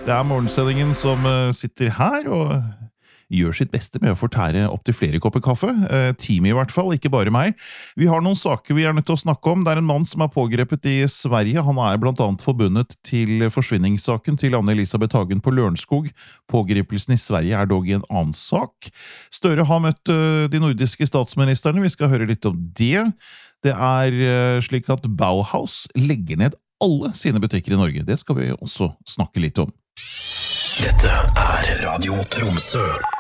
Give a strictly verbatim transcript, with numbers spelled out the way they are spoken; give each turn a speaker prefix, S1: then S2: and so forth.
S1: Det er morgensendingen som eh, sitter her og gjør sitt beste med å fortære opp til flere kopper kaffe. Eh, teamet i hvert fall, ikke bare meg. Vi har noen saker vi er nødt til å snakke om. Det er en mann som er pågrepet i Sverige. Han er blant annet forbundet til forsvinningssaken til Anne-Elisabeth Hagen på Lørenskog. Pågripelsen i Sverige er dog i en annen sak. Støre har møtt eh, de nordiske statsministerne. Vi skal høre litt om det. Det er eh, slik at Bauhaus legger ned alle sine butikker i Norge. Det skal vi også snakke litt om.
S2: Dette er Radio Tromsø.